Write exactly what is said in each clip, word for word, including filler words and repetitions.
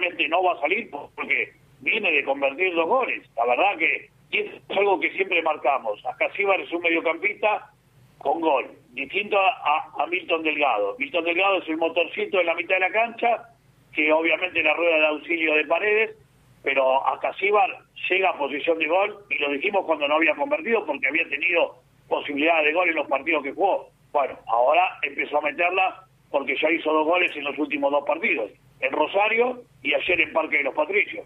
obviamente no va a salir porque viene de convertir dos goles. La verdad que y es algo que siempre marcamos. Acasíbar es un mediocampista con gol, distinto a, a Milton Delgado. Milton Delgado es el motorcito en la mitad de la cancha, que obviamente la rueda de auxilio de Paredes, pero Acasíbar llega a posición de gol, y lo dijimos cuando no había convertido, porque había tenido posibilidades de gol en los partidos que jugó. Bueno, ahora empezó a meterla porque ya hizo dos goles en los últimos dos partidos, en Rosario y ayer en Parque de los Patricios.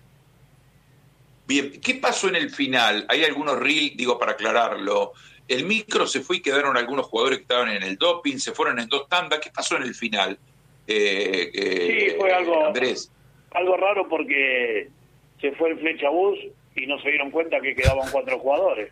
Bien, ¿qué pasó en el final? Hay algunos reels, digo, para aclararlo. El micro se fue y quedaron algunos jugadores que estaban en el doping, se fueron en dos tandas. ¿Qué pasó en el final? Eh, eh, sí, fue algo, Andrés. algo raro porque se fue el Flechabús y no se dieron cuenta que quedaban cuatro jugadores.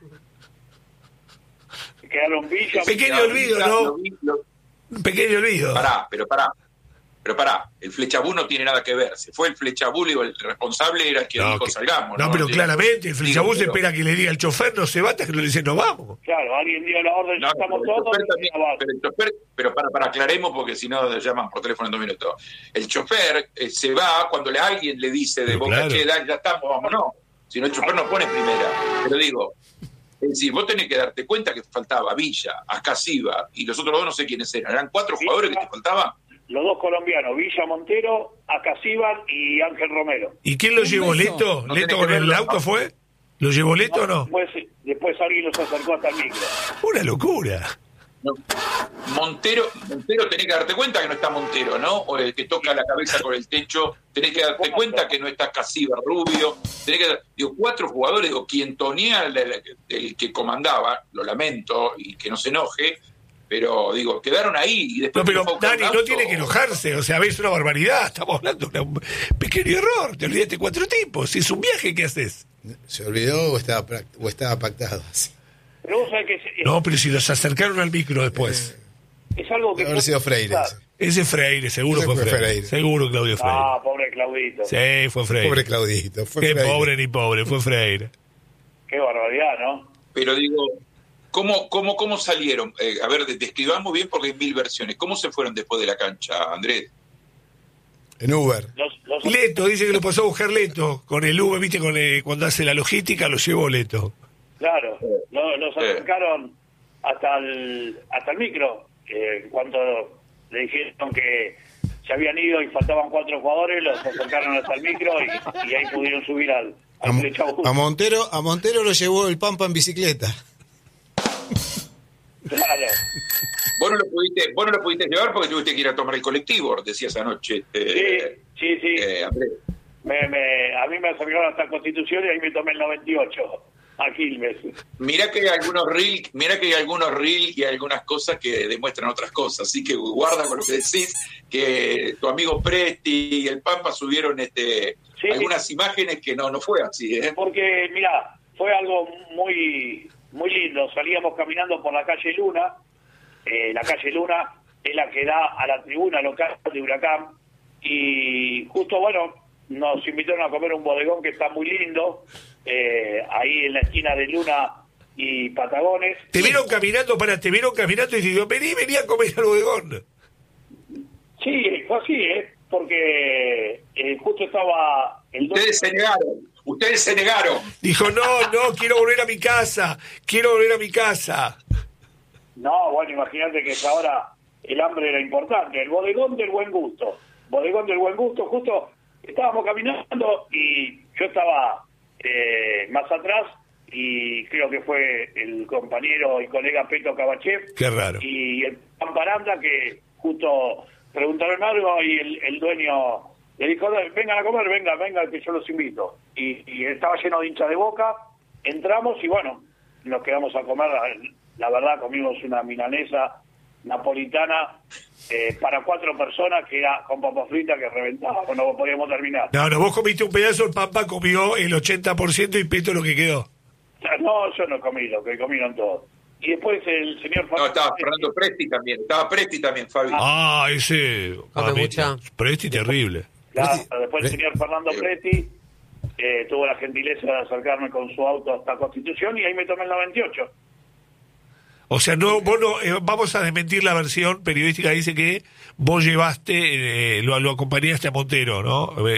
Quedaron Villa... Pequeño olvido, ¿no? Lo, lo, Un pequeño olvido. Pará, pero pará. Pero pará, el Flechabús no tiene nada que ver. Se fue el Flechabús, digo, el responsable era quien no, dijo que, salgamos. No, no pero no, claramente, el Flechabús pero... espera que le diga al chofer, no se va hasta que no le dice no vamos. Claro, alguien dio la orden, no, estamos todos. También, pero el chofer, pero para, para aclaremos, porque si no llaman por teléfono en dos minutos. El chofer eh, se va cuando le, alguien le dice de boca, claro. Che, ya estamos, vámonos. Si no, el chofer no pone primera. Pero digo, es decir, vos tenés que darte cuenta que faltaba Villa, Acasíbar, y los otros dos no sé quiénes eran. ¿Eran cuatro Villa, jugadores que te faltaban? Los dos colombianos, Villa Montero, Acasíbar y Ángel Romero. ¿Y quién lo llevó? ¿Leto? No ¿Leto con el auto fue? ¿Lo llevó Leto o no? Después, después alguien los acercó hasta el micro. Una locura. No. Montero, Montero tenés que darte cuenta que no está Montero, ¿no? O el que toca la cabeza con el techo, tenés que darte cuenta que no está Acasíbar, Rubio, tenés que, digo, cuatro jugadores, digo, Quientonía, el, el, el que comandaba, lo lamento, y que no se enoje, pero digo, quedaron ahí y después... No, pero Dani, no tiene que enojarse, o sea, ves una barbaridad, estamos hablando de un pequeño error, te olvidaste cuatro tipos, si es un viaje, ¿qué haces? ¿Se olvidó o estaba, o estaba pactado así? Pero vos sabés que es, es, no, pero si los acercaron al micro después. Eh, es algo que... Debe haber sido Freire. Ese Freire, seguro fue Freire. Freire. Seguro Claudio Freire. Ah, pobre Claudito. Sí, fue Freire. Pobre Claudito. Fue Qué Freire. pobre ni pobre, fue Freire. Qué barbaridad, ¿no? Pero digo... ¿Cómo, cómo, cómo salieron? Eh, a ver, describamos bien porque hay mil versiones. ¿Cómo se fueron después de la cancha, Andrés? En Uber. Los, los... Leto, dice que lo pasó a buscar Leto. Con el Uber, viste, con el, cuando hace la logística, lo llevó Leto. Claro, los, los acercaron hasta el, hasta el micro. Eh, cuando le dijeron que se habían ido y faltaban cuatro jugadores, los acercaron hasta el micro y, y ahí pudieron subir al, al a, Flechabús. A Montero, a Montero lo llevó el Pampa en bicicleta. Claro. Vos no lo pudiste, vos no lo pudiste llevar porque tuviste que ir a tomar el colectivo, decías anoche. Eh, sí, sí, sí. Eh, Andrés. Me, me, a mí me acercaron hasta Constitución y ahí me tomé el noventa y ocho a Quilmes. Mirá que hay algunos reels, mirá que hay algunos reels y algunas cosas que demuestran otras cosas, así que guarda con lo que decís, que tu amigo Presti y el Pampa subieron este sí, algunas imágenes que no, no fue así, ¿eh? Porque, mirá, fue algo muy... muy lindo. Salíamos caminando por la calle Luna, eh, la calle Luna es la que da a la tribuna local de Huracán, y justo, bueno, nos invitaron a comer un bodegón que está muy lindo, eh, ahí en la esquina de Luna y Patagones. Te vieron caminando, para, te vieron caminando y te dijeron, vení, vení a comer al bodegón. Sí, fue así, ¿eh? Porque eh, justo estaba el... Ustedes se negaron. Ustedes se negaron. Dijo, no, no, quiero volver a mi casa, quiero volver a mi casa. No, bueno, imagínate que ahora el hambre era importante. El bodegón del buen gusto. Bodegón del buen gusto, justo estábamos caminando y yo estaba eh, más atrás y creo que fue el compañero y colega Peto Cabachev. Qué raro. Y el Pamparanda que justo preguntaron algo y el, el dueño... le dijo, vengan a comer, venga, venga, que yo los invito. Y, y estaba lleno de hinchas de Boca, entramos y bueno, nos quedamos a comer, la, la verdad comimos una milanesa napolitana eh, para cuatro personas que era con papas fritas que reventaba, no podíamos terminar. No, no, vos comiste un pedazo, el Pampa comió el ochenta por ciento y Peto lo que quedó. No, yo no comí, lo que comieron todos. Y después el señor... No, estaba Fernando Presti también, estaba Presti también, Fabi. Ah, ese... Ah, mucha. Presti terrible. Claro, después el señor Fernando Presti eh, tuvo la gentileza de acercarme con su auto hasta Constitución y ahí me tomé el noventa y ocho. O sea, no, vos no, eh, vamos a desmentir la versión periodística, dice que vos llevaste, eh, lo, lo acompañaste a Montero, ¿no?